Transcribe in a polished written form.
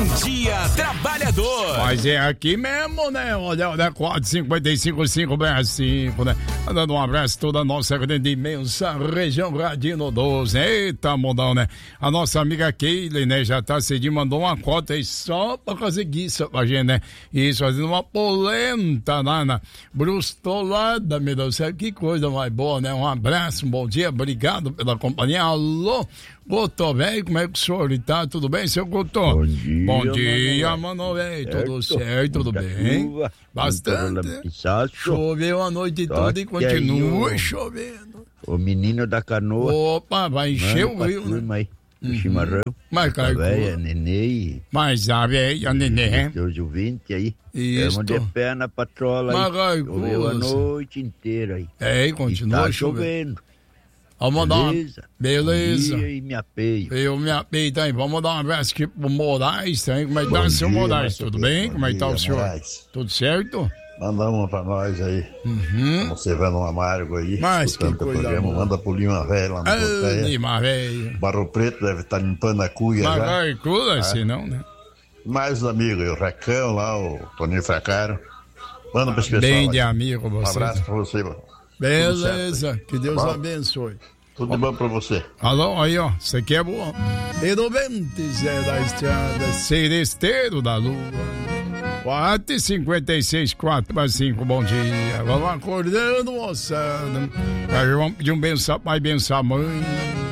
Dia Trabalhador. Mas é aqui mesmo, né? Olha, 455-5, né? Dando um abraço a toda a nossa grande imensa região Radino 12. Eita, mundão, né? A nossa amiga Keile, né? Já tá cedinho, mandou uma cota aí só pra conseguir isso pra gente, né? Isso, fazendo uma polenta lá na Brustolada, meu Deus do céu. Que coisa mais boa, né? Um abraço, um bom dia, obrigado pela companhia. Alô, Couto, velho, como é que o senhor está? Tudo bem, seu Couto? Bom dia, mano, velho. Tudo certo, tudo bem? Chuva, Bastante. Choveu a noite toda e continua chovendo. O menino da canoa. Opa, vai encher o rio, né? Chimarrão. Mas, a velha, nenê. Mas a velha, nenê. Seus ouvintes aí. Isso. Estamos de pé na patrola aí. Choveu a noite inteira aí. É, continua tá chovendo. Vamos dar uma... Beleza. E me apeio. Eu me apeio também. Vamos dar um abraço aqui pro Moraes também. Como é que tá o seu Moraes? Tudo bem? Como é que tá o senhor? Tudo certo? Manda uma pra nós aí. Você vendo um amargo aí. Mas que coisa programa, manda pro Lima Velho lá na Porteia. Lima Velho. Barro Preto deve estar limpando a cuia já. Mas cuia assim não, né? Mais os amigos, o Racão lá, o Toninho Fracaro. Manda pra esse pessoal. Bem de aí. amigo você. Um abraço pra você. Beleza, que Deus abençoe. Tudo de bom pra você. Alô, aí ó, isso aqui é bom. E no vento da estrada, seresteiro da lua. 4h56, 4-5, bom dia. Vamos acordando, moçada. Vamos pedir um benção pai, benção mãe.